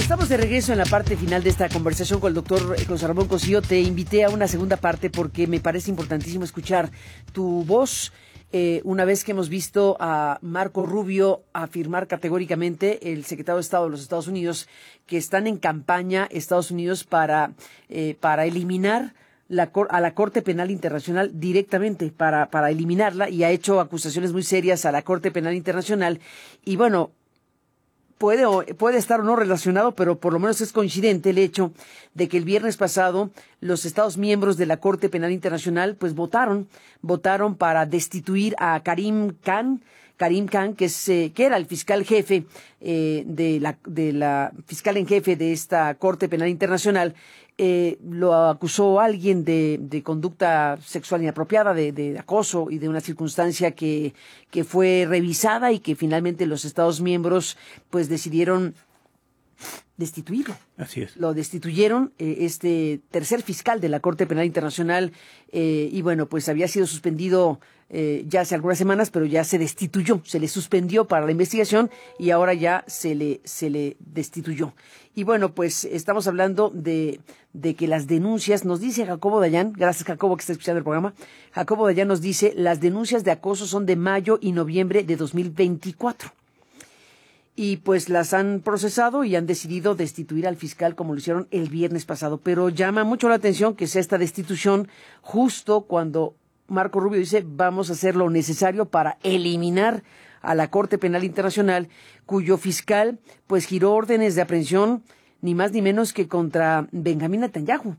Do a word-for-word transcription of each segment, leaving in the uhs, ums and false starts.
Estamos de regreso en la parte final de esta conversación con el doctor José Ramón Cosío. Te invité a una segunda parte porque me parece importantísimo escuchar tu voz. Eh, una vez que hemos visto a Marco Rubio afirmar categóricamente, el secretario de Estado de los Estados Unidos, que están en campaña Estados Unidos para, eh, para eliminar la, a la Corte Penal Internacional directamente, para, para eliminarla, y ha hecho acusaciones muy serias a la Corte Penal Internacional. Y bueno, Puede, puede estar o no relacionado, pero por lo menos es coincidente el hecho de que el viernes pasado los Estados miembros de la Corte Penal Internacional pues votaron, votaron para destituir a Karim Khan, Karim Khan, que es eh, que era el fiscal jefe eh, de la de la fiscal en jefe de esta Corte Penal Internacional. Eh, lo acusó alguien de, de conducta sexual inapropiada, de, de acoso y de una circunstancia que, que fue revisada y que finalmente los Estados miembros pues decidieron destituirlo. Así es. Lo destituyeron, eh, este tercer fiscal de la Corte Penal Internacional, eh, y bueno, pues había sido suspendido eh, ya hace algunas semanas, pero ya se destituyó, se le suspendió para la investigación y ahora ya se le, se le destituyó. Y bueno, pues estamos hablando de, de que las denuncias, nos dice Jacobo Dayan, gracias Jacobo que está escuchando el programa, Jacobo Dayan nos dice, las denuncias de acoso son de mayo y noviembre de dos mil veinticuatro. Y pues las han procesado y han decidido destituir al fiscal como lo hicieron el viernes pasado. Pero llama mucho la atención que sea esta destitución justo cuando Marco Rubio dice vamos a hacer lo necesario para eliminar a la Corte Penal Internacional, cuyo fiscal pues giró órdenes de aprehensión ni más ni menos que contra Benjamín Netanyahu,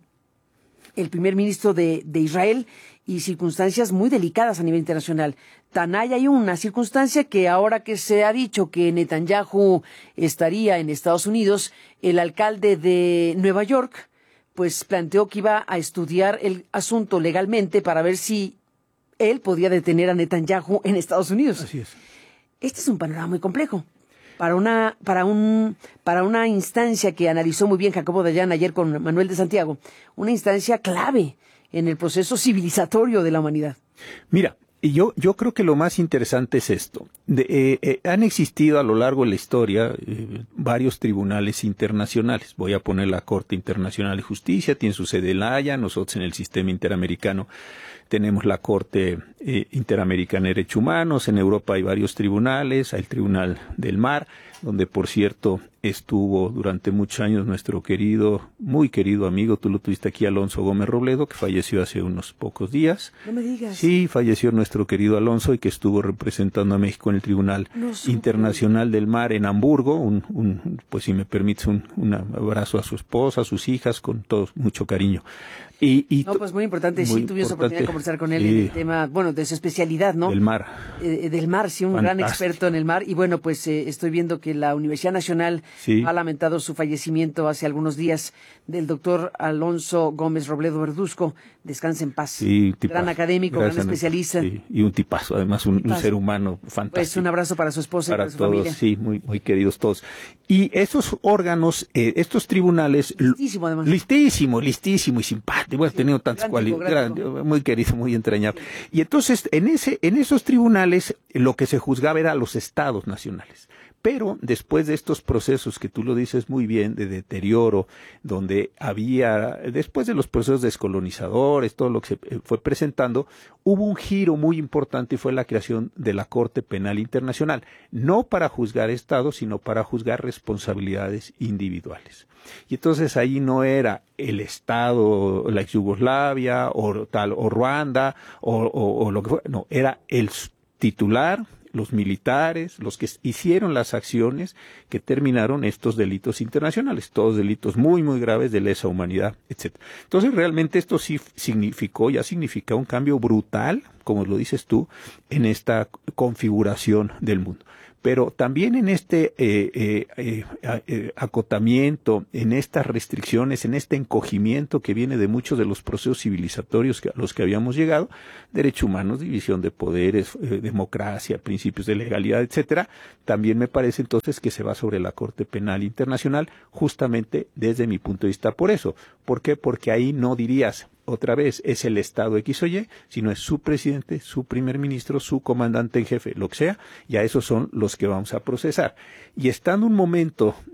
el primer ministro de, de Israel, y circunstancias muy delicadas a nivel internacional. Tan hay, hay una circunstancia que ahora que se ha dicho que Netanyahu estaría en Estados Unidos, el alcalde de Nueva York pues planteó que iba a estudiar el asunto legalmente para ver si él podía detener a Netanyahu en Estados Unidos. Así es. Este es un panorama muy complejo para una para un para una instancia que analizó muy bien Jacobo Dayan ayer con Manuel de Santiago, una instancia clave en el proceso civilizatorio de la humanidad. Mira, y yo yo creo que lo más interesante es esto. De, eh, eh, han existido a lo largo de la historia eh, varios tribunales internacionales. Voy a poner la Corte Internacional de Justicia, tiene su sede en La Haya, nosotros en el sistema interamericano tenemos la Corte eh, Interamericana de Derechos Humanos, en Europa hay varios tribunales, hay el Tribunal del Mar, donde por cierto estuvo durante muchos años nuestro querido, muy querido amigo, tú lo tuviste aquí, Alonso Gómez Robledo, que falleció hace unos pocos días. No me digas. Sí, falleció nuestro querido Alonso y que estuvo representando a México en el Tribunal no Internacional del Mar en Hamburgo. Un, un, pues si me permites, un, un abrazo a su esposa, a sus hijas, con todo mucho cariño. Y, y no, pues muy importante, muy sí, tuvimos oportunidad de conversar con él sí, en el tema, bueno, de su especialidad, ¿no? Del mar. Eh, del mar, sí, un Fantástico. Gran experto en el mar. Y bueno, pues eh, estoy viendo que la Universidad Nacional sí. ha lamentado su fallecimiento hace algunos días del doctor Alonso Gómez Robledo Verduzco. Descanse en paz. Sí, gran académico, Gracias, gran especialista. Sí, y un tipazo, además un, tipazo. un ser humano fantástico. Pues un abrazo para su esposa para y para su todos, familia. Sí, muy, muy queridos todos. Y estos órganos, eh, estos tribunales... Listísimo, además. Listísimo, listísimo y simpático. Bueno, sí, tenido tantas cualidades. Muy querido, muy entrañable. Sí. Y entonces, en ese, en esos tribunales, lo que se juzgaba era a los estados nacionales. Pero después de estos procesos que tú lo dices muy bien, de deterioro, donde había, después de los procesos descolonizadores, todo lo que se fue presentando, hubo un giro muy importante y fue la creación de la Corte Penal Internacional, no para juzgar estados, sino para juzgar responsabilidades individuales. Y entonces ahí no era el Estado, la ex Yugoslavia, o tal, o Ruanda, o, o, o lo que fue, no, era el titular, los militares, los que hicieron las acciones que terminaron estos delitos internacionales, todos delitos muy, muy graves de lesa humanidad, etcétera. Entonces, realmente esto sí significó, ya significa un cambio brutal, como lo dices tú, en esta configuración del mundo. Pero también en este eh, eh, eh, eh, acotamiento, en estas restricciones, en este encogimiento que viene de muchos de los procesos civilizatorios que, a los que habíamos llegado, derechos humanos, división de poderes, eh, democracia, principios de legalidad, etcétera, también me parece entonces que se va sobre la Corte Penal Internacional, justamente desde mi punto de vista por eso. ¿Por qué? Porque ahí no dirías, otra vez, es el Estado X o Y, sino es su presidente, su primer ministro, su comandante en jefe, lo que sea, y a esos son los que vamos a procesar. Y estando un momento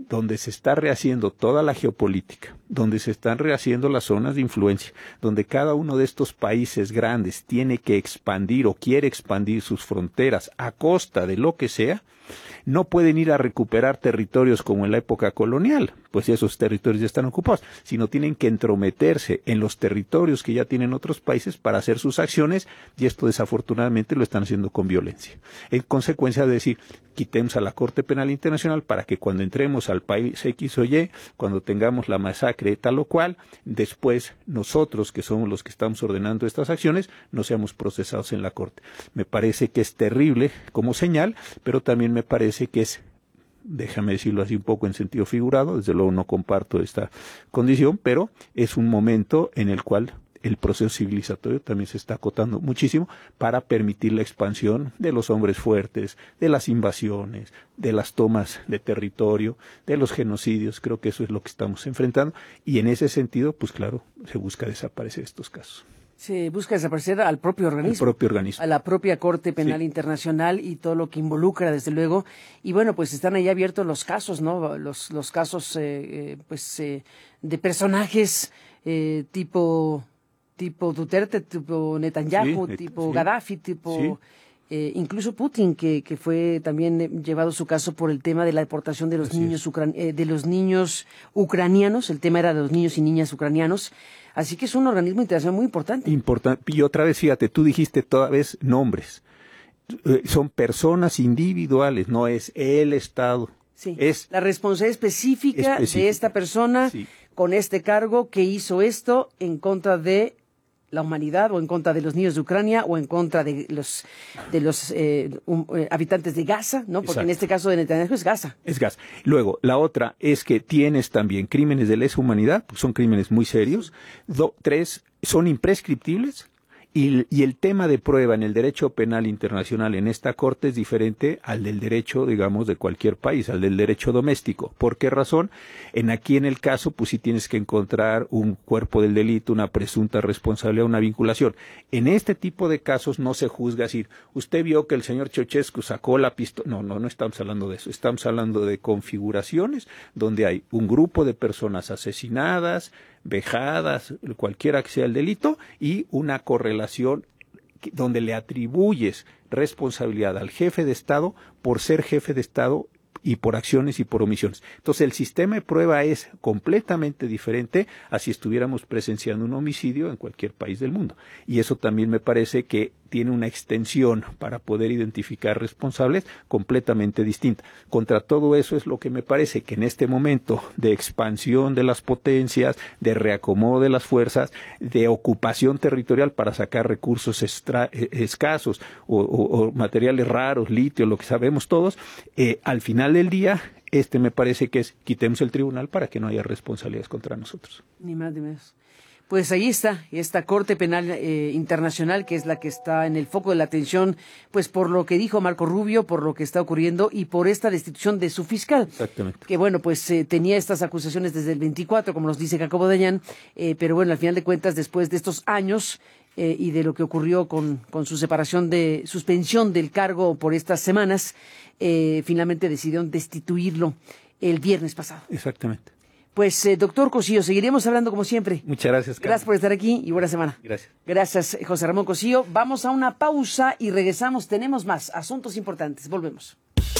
donde se está rehaciendo toda la geopolítica, donde se están rehaciendo las zonas de influencia, donde cada uno de estos países grandes tiene que expandir o quiere expandir sus fronteras a costa de lo que sea, no pueden ir a recuperar territorios como en la época colonial, pues esos territorios ya están ocupados, sino tienen que entrometerse en los territorios que ya tienen otros países para hacer sus acciones, y esto desafortunadamente lo están haciendo con violencia. En consecuencia de decir, quitemos a la Corte Penal Internacional para que cuando entremos al país X o Y, cuando tengamos la masacre tal o cual, después nosotros, que somos los que estamos ordenando estas acciones, no seamos procesados en la Corte. Me parece que es terrible como señal, pero también me parece que es, déjame decirlo así un poco en sentido figurado, desde luego no comparto esta condición, pero es un momento en el cual el proceso civilizatorio también se está acotando muchísimo para permitir la expansión de los hombres fuertes, de las invasiones, de las tomas de territorio, de los genocidios. Creo que eso es lo que estamos enfrentando, y en ese sentido, pues claro, se busca desaparecer estos casos. Se busca desaparecer al propio organismo. El propio organismo. A la propia Corte Penal sí. Internacional y todo lo que involucra, desde luego. Y bueno, pues están ahí abiertos los casos, ¿no? Los, los casos, eh, eh, pues, eh, de personajes eh, tipo, tipo Duterte, tipo Netanyahu, sí, tipo sí. Gaddafi, tipo... Sí. Eh, incluso Putin, que, que fue también llevado su caso por el tema de la deportación de los Así niños ucran- eh, de los niños ucranianos. El tema era de los niños y niñas ucranianos. Así que es un organismo internacional muy importante. Importante. Y otra vez, fíjate, tú dijiste toda vez nombres. Eh, son personas individuales, no es el Estado. Sí. Es la responsabilidad específica, específica. de esta persona sí. con este cargo que hizo esto en contra de la humanidad, o en contra de los niños de Ucrania, o en contra de los de los eh, um, eh, habitantes de Gaza, ¿no? Porque Exacto. en este caso de Netanyahu es Gaza. Es Gaza. Luego, la otra es que tienes también crímenes de lesa humanidad, pues son crímenes muy serios. Do, tres, son imprescriptibles. Y, y el tema de prueba en el derecho penal internacional en esta corte es diferente al del derecho, digamos, de cualquier país, al del derecho doméstico. ¿Por qué razón? En aquí en el caso, pues sí tienes que encontrar un cuerpo del delito, una presunta responsabilidad, una vinculación. En este tipo de casos no se juzga decir, usted vio que el señor Ceausescu sacó la pistola. No, no, no estamos hablando de eso. Estamos hablando de configuraciones donde hay un grupo de personas asesinadas, vejadas, cualquiera que sea el delito, y una correlación donde le atribuyes responsabilidad al jefe de Estado por ser jefe de Estado y por acciones y por omisiones. Entonces el sistema de prueba es completamente diferente a si estuviéramos presenciando un homicidio en cualquier país del mundo. Y eso también me parece que tiene una extensión para poder identificar responsables completamente distinta. Contra todo eso es lo que me parece que en este momento de expansión de las potencias, de reacomodo de las fuerzas, de ocupación territorial para sacar recursos extra, eh, escasos o, o, o materiales raros, litio, lo que sabemos todos, eh, al final del día, este me parece que es quitemos el tribunal para que no haya responsabilidades contra nosotros. Ni más ni menos. Pues ahí está, esta Corte Penal eh, Internacional, que es la que está en el foco de la atención, pues por lo que dijo Marco Rubio, por lo que está ocurriendo y por esta destitución de su fiscal. Exactamente. Que bueno, pues eh, tenía estas acusaciones desde el veinticuatro, como nos dice Jacobo Dayan, eh, pero bueno, al final de cuentas, después de estos años eh, y de lo que ocurrió con, con su separación de, suspensión del cargo por estas semanas, eh, finalmente decidieron destituirlo el viernes pasado. Exactamente. Pues, eh, doctor Cosío, seguiremos hablando como siempre. Muchas gracias, Carmen. Gracias por estar aquí y buena semana. Gracias. Gracias, José Ramón Cosío. Vamos a una pausa y regresamos. Tenemos más asuntos importantes. Volvemos.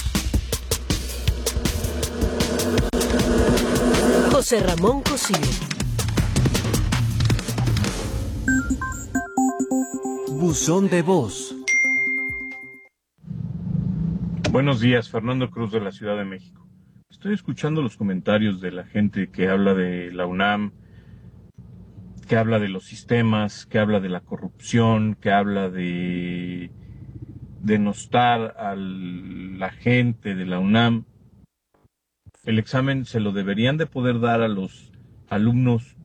José Ramón Cosío. Buzón de voz. Buenos días, Fernando Cruz de la Ciudad de México. Estoy escuchando los comentarios de la gente que habla de la UNAM, que habla de los sistemas, que habla de la corrupción, que habla de denostar a la gente de la UNAM. El examen se lo deberían de poder dar a los alumnos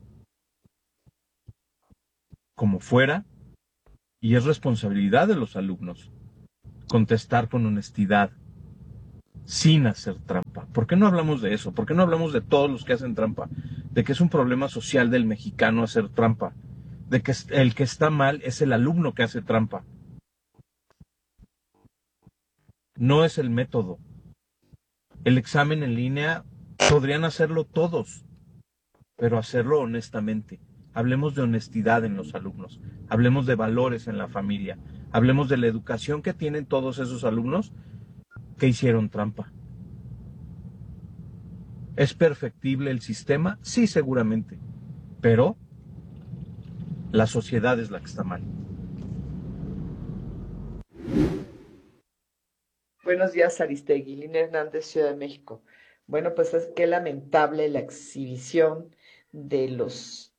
como fuera, y es responsabilidad de los alumnos contestar con honestidad, sin hacer trampa. ¿Por qué no hablamos de eso? ¿Por qué no hablamos de todos los que hacen trampa? De que es un problema social del mexicano hacer trampa. De que el que está mal es el alumno que hace trampa. No es el método. El examen en línea Podrían hacerlo todos, pero hacerlo honestamente. Hablemos de honestidad en los alumnos, hablemos de valores en la familia, hablemos de la educación que tienen todos esos alumnos que hicieron trampa. ¿Es perfectible el sistema? Sí, seguramente, pero la sociedad es la que está mal. Buenos días, Aristegui. Lina Hernández, Ciudad de México. Bueno, pues es que lamentable la exhibición de los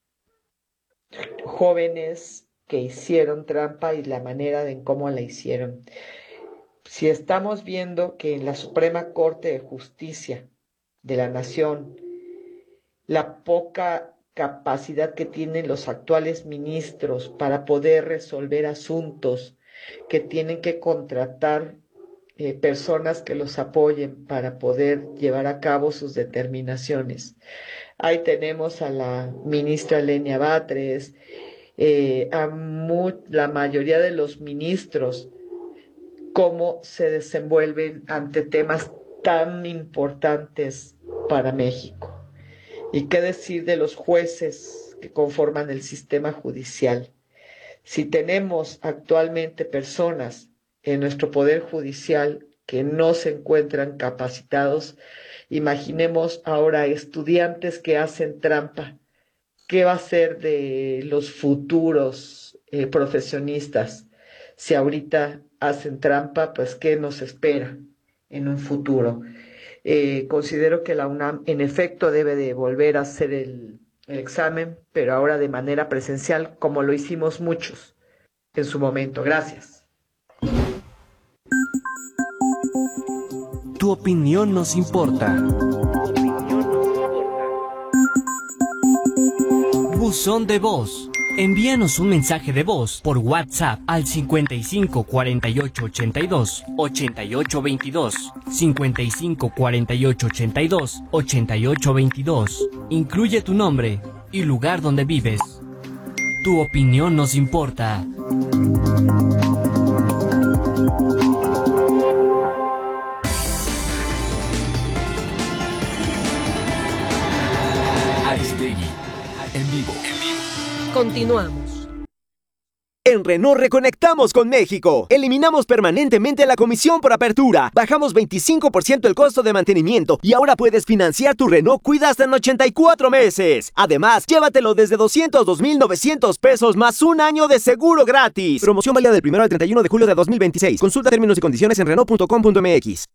jóvenes que hicieron trampa y la manera en cómo la hicieron. Si estamos viendo que en la Suprema Corte de Justicia de la Nación, la poca capacidad que tienen los actuales ministros para poder resolver asuntos, que tienen que contratar eh, personas que los apoyen para poder llevar a cabo sus determinaciones. Ahí tenemos a la ministra Lenia Batres, eh, a mu- la mayoría de los ministros, cómo se desenvuelven ante temas tan importantes para México. ¿Y qué decir de los jueces que conforman el sistema judicial? Si tenemos actualmente personas en nuestro poder judicial que no se encuentran capacitados, imaginemos ahora estudiantes que hacen trampa. ¿Qué va a ser de los futuros eh, profesionistas? Si ahorita hacen trampa, pues ¿qué nos espera en un futuro? Eh, considero que la UNAM en efecto debe de volver a hacer el, el examen, pero ahora de manera presencial, como lo hicimos muchos en su momento. Gracias. Tu opinión nos importa. Buzón de voz. Envíanos un mensaje de voz por WhatsApp al cincuenta y cinco cuarenta y ocho ochenta y dos ochenta y ocho veintidós, cincuenta y cinco cuarenta y ocho ochenta y dos ochenta y ocho veintidós. Incluye tu nombre y lugar donde vives. Tu opinión nos importa. Aristegui, en vivo. Continuamos. En Renault reconectamos con México. Eliminamos permanentemente la comisión por apertura. Bajamos veinticinco por ciento el costo de mantenimiento y ahora puedes financiar tu Renault Kwid hasta en ochenta y cuatro meses. Además, llévatelo desde doscientos dos mil novecientos pesos más un año de seguro gratis. Promoción válida del primero al treinta y uno de julio de dos mil veintiséis. Consulta términos y condiciones en renault punto com punto m x.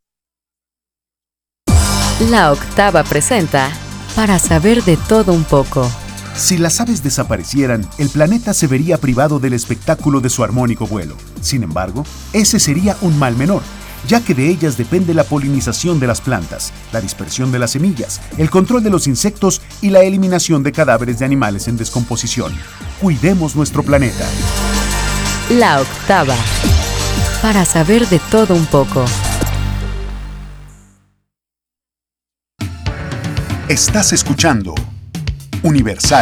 La Octava presenta Para saber de todo un poco. Si las aves desaparecieran, el planeta se vería privado del espectáculo de su armónico vuelo. Sin embargo, ese sería un mal menor, ya que de ellas depende la polinización de las plantas, la dispersión de las semillas, el control de los insectos y la eliminación de cadáveres de animales en descomposición. Cuidemos nuestro planeta. La Octava. Para saber de todo un poco. Estás escuchando Universal.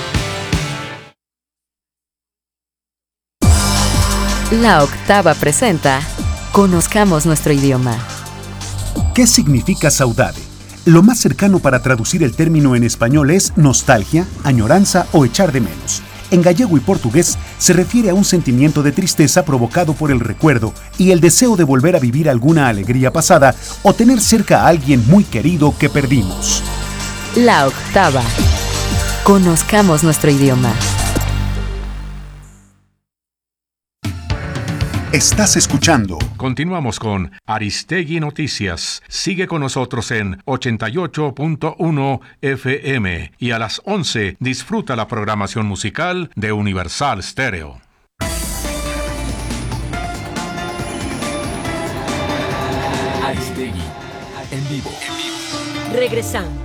La Octava presenta Conozcamos nuestro idioma. ¿Qué significa saudade? Lo más cercano para traducir el término en español es nostalgia, añoranza o echar de menos. En gallego y portugués se refiere a un sentimiento de tristeza provocado por el recuerdo y el deseo de volver a vivir alguna alegría pasada o tener cerca a alguien muy querido que perdimos. La Octava. Conozcamos nuestro idioma. Estás escuchando. Continuamos con Aristegui Noticias. Sigue con nosotros en ochenta y ocho punto uno F M y a las once disfruta la programación musical de Universal Stereo. Aristegui, en vivo. Regresamos.